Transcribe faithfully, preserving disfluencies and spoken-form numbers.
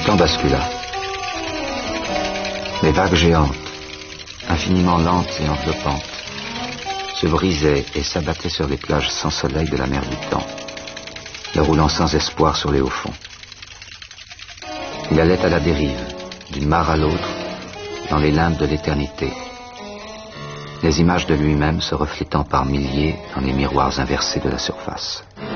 temps bascula. Les vagues géantes, infiniment lentes et enveloppantes, se brisaient et s'abattaient sur les plages sans soleil de la mer du temps, le roulant sans espoir sur les hauts fonds. Il allait à la dérive, d'une mare à l'autre, dans les limbes de l'éternité, les images de lui-même se reflétant par milliers dans les miroirs inversés de la surface.